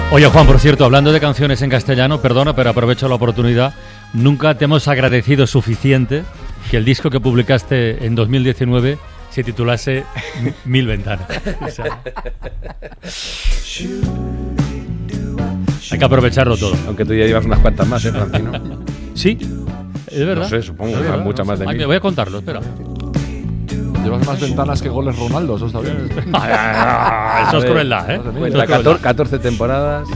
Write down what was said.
Oye, Juan, por cierto, hablando de canciones en castellano, perdona, pero aprovecho la oportunidad. Nunca te hemos agradecido suficiente que el disco que publicaste en 2019 se titulase Mil Ventanas. O sea, hay que aprovecharlo todo. Aunque tú ya llevas unas cuantas más, Francino. Sí, es verdad. No sé, supongo Es que verdad, muchas más de Ay, mí. me voy a contarlo, espera. Llevas más ventanas que goles Ronaldo, eso está bien. Eso es crueldad, ¿eh? Cuenta 14 temporadas.